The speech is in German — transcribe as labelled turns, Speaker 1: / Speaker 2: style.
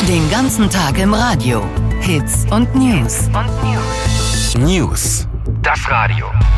Speaker 1: Den ganzen Tag im Radio. Hits und News.
Speaker 2: News. Das Radio.